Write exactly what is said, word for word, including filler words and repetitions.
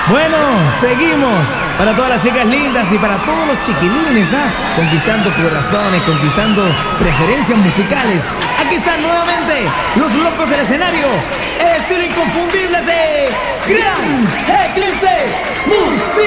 Bueno, seguimos. Para todas las chicas lindas y para todos los chiquilines, ¿ah? Conquistando corazones, conquistando preferencias musicales. Aquí están nuevamente los locos del escenario. El estilo inconfundible de Gran Eclipse Music.